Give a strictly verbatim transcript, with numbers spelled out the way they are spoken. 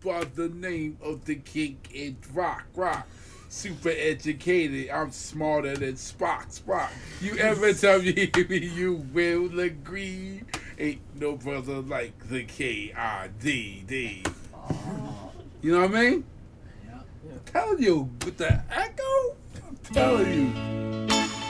by the name of the king in rock, rock. Super educated, I'm smarter than Spock, Spock. You ever tell me you will agree? Ain't no brother like the K I D D. You know what I mean? Yeah. I'm telling you, with the echo, I'm telling you.